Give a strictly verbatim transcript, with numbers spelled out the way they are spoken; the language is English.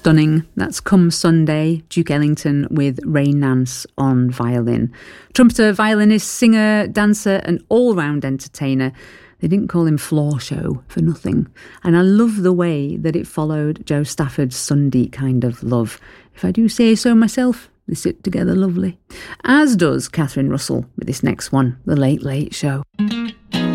stunning. That's Come Sunday, Duke Ellington with Ray Nance on violin. Trumpeter, violinist, singer, dancer, and all-round entertainer. They didn't call him Floor Show for nothing. And I love the way that it followed Joe Stafford's Sunday Kind of Love. If I do say so myself, they sit together lovely. As does Catherine Russell with this next one, The Late Late Show.